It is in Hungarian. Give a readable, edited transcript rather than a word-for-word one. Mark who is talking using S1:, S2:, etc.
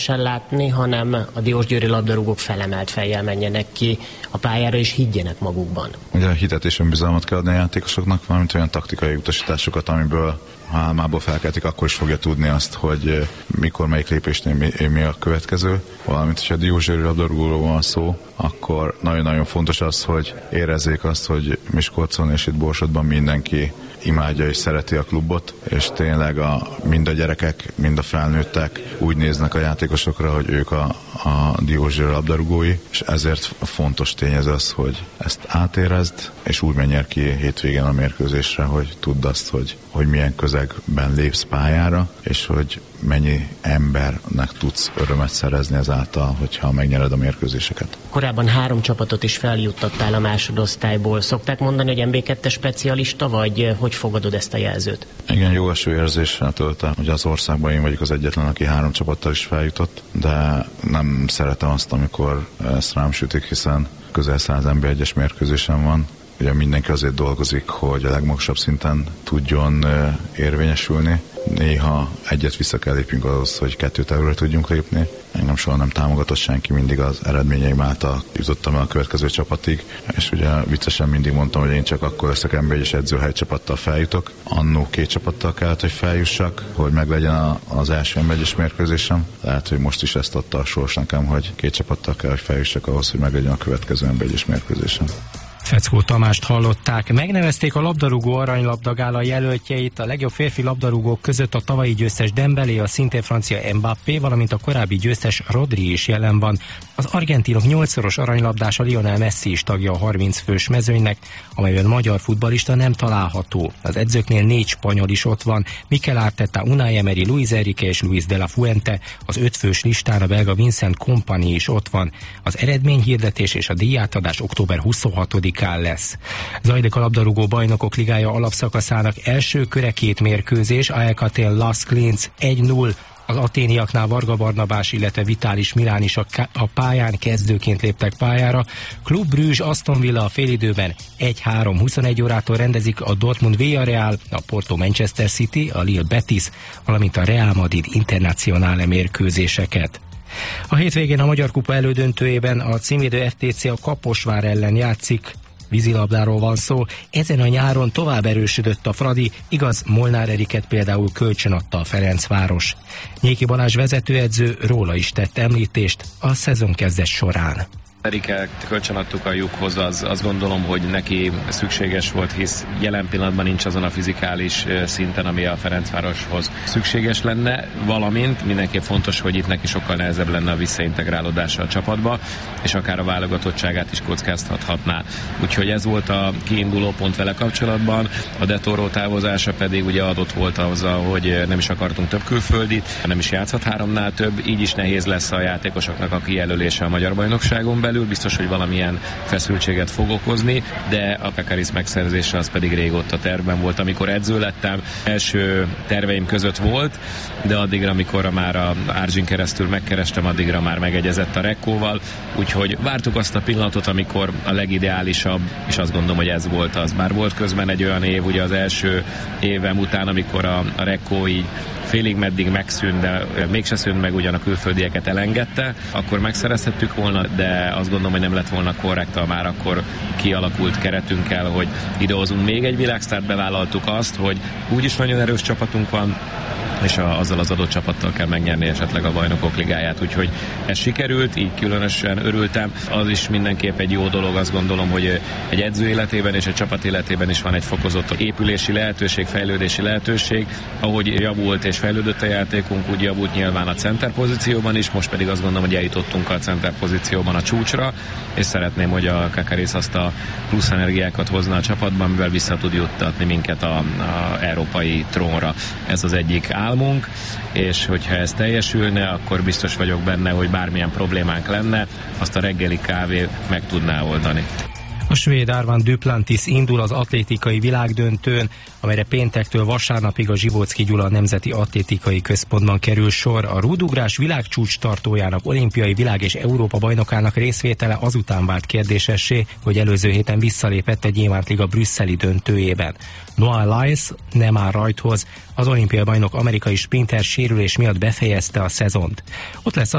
S1: látni, hanem a diósgyőri labdarúgók felemelt fejjel menjenek ki a pályára és higgyenek magukban.
S2: Ugye hitet és önbizalmat kell adni a játékosoknak, valamint olyan taktikai utasításokat, amiből ha álmából felkeltik, akkor is fogja tudni azt, hogy mikor, melyik lépésnél mi a következő. Valamint, hogyha a diósgyőri labdarúgóról van szó, akkor nagyon-nagyon fontos az, hogy érezzék azt, hogy Miskolcon és itt Borsodban mindenki imádja és szereti a klubot, és tényleg mind a gyerekek, mind a felnőttek úgy néznek a játékosokra, hogy ők a diósgyőri labdarúgói, és ezért fontos tényező az, hogy ezt átérezd, és úgy menjél ki hétvégén a mérkőzésre, hogy tudd azt, hogy milyen közegben lépsz pályára, és hogy mennyi embernek tudsz örömet szerezni ezáltal, hogyha megnyered a mérkőzéseket.
S1: Korábban 3 csapatot is feljuttattál a másodosztályból. Szokták mondani, hogy MB2 specialista, vagy hogy fogadod ezt a jelzőt?
S2: Igen, jó eső érzéssel töltem, hogy az országban én vagyok az egyetlen, aki 3 csapattal is feljutott, de nem szeretem azt, amikor ezt rám sütik, hiszen közel 100 MB1-es mérkőzésen van. Ugye mindenki azért dolgozik, hogy a legmagasabb szinten tudjon érvényesülni. Néha egyet vissza kell lépjünk ahhoz, hogy 2 előre tudjunk lépni. Engem soha nem támogatott senki, mindig az eredményeim által jutottam el a következő csapatig, és ugye viccesen mindig mondtam, hogy én csak akkor leszek MB1-es edző, ha egy csapattal feljutok. Annó 2 csapattal kellett, hogy feljussak, hogy meglegyen az első MB1-es mérkőzésem. Lehet, hogy most is ezt adta a sors nekem, hogy 2 csapattal kell, hogy feljussak ahhoz, hogy meglegyen a következő MB1-es mérkőzésem.
S3: Feckó Tamást hallották. Megnevezték a labdarúgó aranylabdagála jelöltjeit. A legjobb férfi labdarúgók között a tavalyi győztes Dembélé, a szintén francia Mbappé, valamint a korábbi győztes Rodri is jelen van. Az argentinok 8-szoros aranylabdása Lionel Messi is tagja a 30 fős mezőnynek, amelyben magyar futballista nem található. Az edzőknél 4 spanyol is ott van, Mikel Arteta, Unai Emery, Luis Enrique és Luis de la Fuente. Az 5 fős listán a belga Vincent Kompany is ott van. Az eredményhirdetés és a díjátadás október 26-án lesz. Zajlik a labdarúgó bajnokok ligája alapszakaszának első köre 2 mérkőzés, AEK Atén Las Klinc 1-0, az aténiaknál Varga Barnabás, illetve Vitális Milán is a pályán kezdőként léptek pályára. Klub Brugge Aston Villa a félidőben 1-3, 21 órától rendezik a Dortmund Villarreal, a Porto Manchester City, a Lille Betis, valamint a Real Madrid Internacionale mérkőzéseket. A hétvégén a Magyar Kupa elődöntőjében a címvédő FTC a Kaposvár ellen játszik. Vízilabdáról van szó. Ezen a nyáron tovább erősödött a Fradi, igaz, Molnár Eriket például kölcsönadta a Ferencváros. Nyéki Balázs vezetőedző róla is tett említést a szezonkezdés során.
S4: Eriket kölcsönadtuk a lyukhoz, azt gondolom, hogy neki szükséges volt, hisz jelen pillanatban nincs azon a fizikális szinten, ami a Ferencvároshoz szükséges lenne, valamint mindenképp fontos, hogy itt neki sokkal nehezebb lenne a visszaintegrálódása a csapatba, és akár a válogatottságát is kockáztathatná. Úgyhogy ez volt a kiinduló pont vele kapcsolatban, a De Toro távozása pedig ugye adott volt azzal, hogy nem is akartunk több külföldit, nem is játszhat 3-nál több, így is nehéz lesz a játékosoknak a kijelölése a magyar bajnokságon belül. Biztos, hogy valamilyen feszültséget fog okozni, de a Kakaris megszerzése az pedig régóta tervben volt. Amikor edző lettem, első terveim között volt, de addigra, amikor már a Árzsin keresztül megkerestem, addigra már megegyezett a Rekkóval, úgyhogy vártuk azt a pillanatot, amikor a legideálisabb, és azt gondolom, hogy ez volt az. Bár volt közben egy olyan év, ugye az első évem után, amikor a Rekkó így félig meddig megszűnt, de mégse szűnt meg, ugyan a külföldieket elengedte, akkor megszerezhettük volna, de azt gondolom, hogy nem lett volna korrekt a már akkor kialakult keretünkkel, hogy idehozunk még egy világsztárt, bevállaltuk azt, hogy úgyis nagyon erős csapatunk van, és azzal az adott csapattal kell megnyerni esetleg a Bajnokok Ligáját, úgyhogy ez sikerült, így különösen örültem. Az is mindenképp egy jó dolog, azt gondolom, hogy egy edző életében és egy csapat életében is van egy fokozott épülési lehetőség, fejlődési lehetőség. Ahogy javult és fejlődött a játékunk, úgy javult nyilván a center pozícióban is, most pedig azt gondolom, hogy eljutottunk a center pozícióban a csúcsra, és szeretném, hogy a Kakaris azt a plusz energiákat hozna a csapatban, mivel vissza tud juttatni minket a európai trónra. Ez az egyik álmunk, és hogyha ez teljesülne, akkor biztos vagyok benne, hogy bármilyen problémánk lenne, azt a reggeli kávé meg tudná oldani.
S3: A svéd Arvan Duplantis indul az atlétikai világdöntőn, amelyre péntektől vasárnapig a Zsivóczky Gyula Nemzeti Atlétikai Központban kerül sor. A rúdugrás világcsúcs tartójának, olimpiai világ és Európa bajnokának részvétele azután vált kérdésessé, hogy előző héten visszalépett egy Gyémántliga brüsszeli döntőjében. Noah Lyles nem áll rajthoz, az olimpiai bajnok amerikai sprinter sérülés miatt befejezte a szezont. Ott lesz